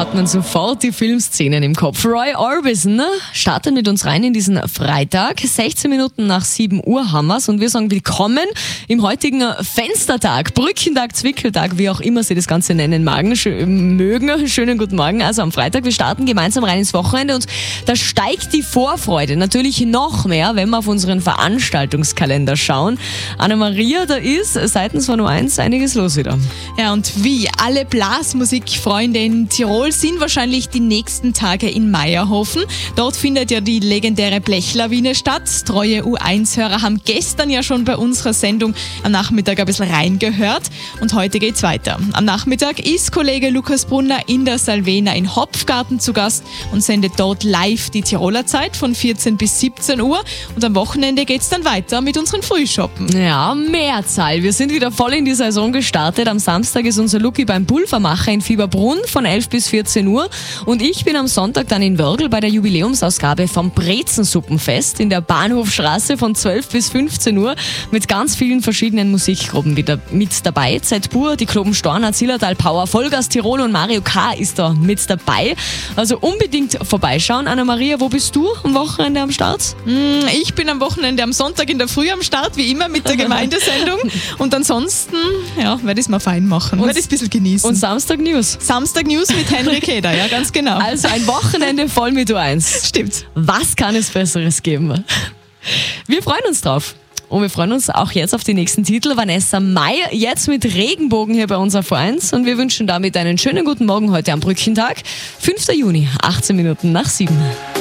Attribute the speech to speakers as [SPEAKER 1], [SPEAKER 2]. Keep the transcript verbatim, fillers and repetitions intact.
[SPEAKER 1] hat man sofort die Filmszenen im Kopf. Roy Orbison startet mit uns rein in diesen Freitag. sechzehn Minuten nach sieben Uhr haben wir's und wir sagen willkommen im heutigen Fenstertag, Brückentag, Zwickeltag, wie auch immer Sie das Ganze nennen magen, schö- mögen. Schönen guten Morgen. Also am Freitag, wir starten gemeinsam rein ins Wochenende und da steigt die Vorfreude natürlich noch mehr, wenn wir auf unseren Veranstaltungskalender schauen. Anna-Maria, da ist seitens von U eins einiges los wieder.
[SPEAKER 2] Ja, und wie alle Blasmusikfreunde in Tirol sind wahrscheinlich die nächsten Tage in Meierhofen. Dort findet ja die legendäre Blechlawine statt. Treue U eins Hörer haben gestern ja schon bei unserer Sendung am Nachmittag ein bisschen reingehört und heute geht's weiter. Am Nachmittag ist Kollege Lukas Brunner in der Salvena in Hopfgarten zu Gast und sendet dort live die Tiroler Zeit von vierzehn bis siebzehn Uhr und am Wochenende geht's dann weiter mit unseren Frühschoppen.
[SPEAKER 1] Ja, Mehrzahl. Wir sind wieder voll in die Saison gestartet. Am Samstag ist unser Luki beim Pulvermacher in Fieberbrunn von elf bis vierzehn Uhr und ich bin am Sonntag dann in Wörgl bei der Jubiläumsausgabe vom Brezensuppenfest in der Bahnhofstraße von zwölf bis fünfzehn Uhr mit ganz vielen verschiedenen Musikgruppen wieder mit dabei. Z-Pur, die Kloben Storner, Zillertal Power, Vollgas Tirol und Mario K. ist da mit dabei. Also unbedingt vorbeischauen. Anna-Maria, wo bist du am Wochenende am Start?
[SPEAKER 2] Ich bin am Wochenende am Sonntag in der Früh am Start, wie immer mit der Gemeindesendung und ansonsten ja, werde ich es mal fein machen, werde ich es ein bisschen genießen.
[SPEAKER 1] Und Samstag News.
[SPEAKER 2] Samstag News mit Henry Keder, ja ganz genau.
[SPEAKER 1] Also ein Wochenende voll mit U eins.
[SPEAKER 2] Stimmt.
[SPEAKER 1] Was kann es Besseres geben? Wir freuen uns drauf. Und wir freuen uns auch jetzt auf die nächsten Titel. Vanessa Mai, jetzt mit Regenbogen hier bei uns auf U eins. Und wir wünschen damit einen schönen guten Morgen heute am Brückentag. fünfter Juni, achtzehn Minuten nach sieben.